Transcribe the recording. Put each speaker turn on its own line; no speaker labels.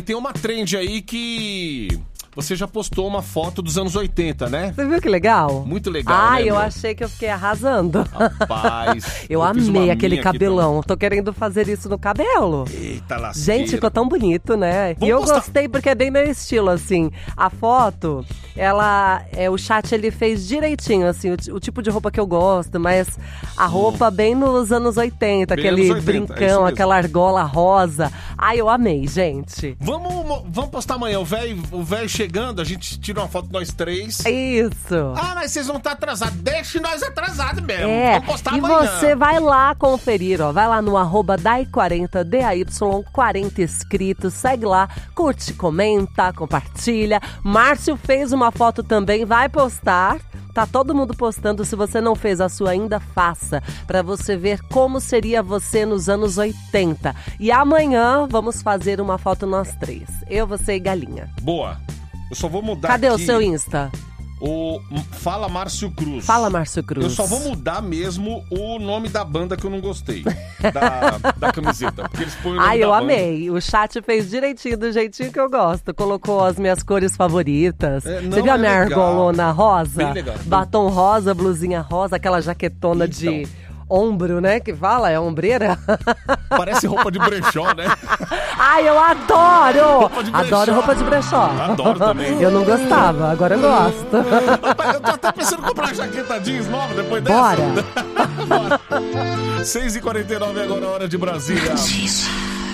Tem uma trend aí que você já postou uma foto dos anos 80, né?
Você viu que legal?
Muito legal, né,
eu
meu?
achei que eu fiquei arrasando.
Rapaz.
Eu
fiz uma
amei aquele
minha aqui
cabelão. Tô querendo fazer isso no cabelo.
Eita, lasqueira.
Gente, ficou tão bonito, né?
Vamos
E eu
postar.
gostei porque é bem meu estilo, assim. A foto, o chat ele fez direitinho, assim, o tipo de roupa que eu gosto, mas a roupa bem nos anos 80,
Bem
aquele
anos 80, é isso
brincão,
mesmo.
aquela argola rosa. Ai, eu amei, gente.
Vamos postar amanhã. O velho chegando, a gente tira uma foto nós três.
Isso.
Ah, mas vocês vão estar atrasados. Deixe nós atrasados mesmo.
É,
Vamos postar
e
amanhã.
você vai lá conferir, ó. Vai lá no @dai40, DAY40 inscritos, segue lá, curte, comenta, compartilha. Márcio fez uma foto também, vai postar. Tá todo mundo postando, se você não fez a sua ainda, faça, pra você ver como seria você nos anos 80. E amanhã vamos fazer uma foto nós três, eu, você e Galinha.
Boa. Eu só vou mudar
Cadê
aqui
o seu Insta?
o Fala Márcio Cruz.
Fala, Márcio Cruz.
Eu só vou mudar mesmo o nome da banda que eu não gostei. da camiseta. Porque eles põem o nome
Ai,
da
eu
banda.
amei. O chat fez direitinho, do jeitinho que eu gosto. Colocou as minhas cores favoritas.
É, não,
Você viu a
é
minha
legal.
argolona rosa?
Bem legal.
Batom rosa, blusinha rosa, aquela jaquetona de ombro, né? Que fala, é ombreira?
Parece roupa de brechó, né?
Ai, eu adoro!
Roupa de brechó.
Adoro roupa de brechó.
Adoro também.
Eu não gostava, agora eu gosto.
Rapaz, eu tô até pensando em comprar uma jaqueta jeans nova depois dessa.
Bora!
Bora. 6h49 agora, hora de Brasília.